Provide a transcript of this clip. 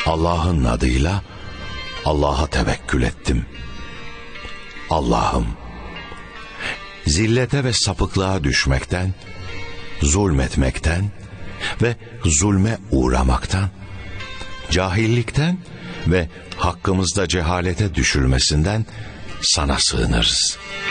Allah'ın adıyla Allah'a tevekkül ettim. Allah'ım, zillete ve sapıklığa düşmekten, zulmetmekten ve zulme uğramaktan, cahillikten ve hakkımızda cehalete düşülmesinden sana sığınırız.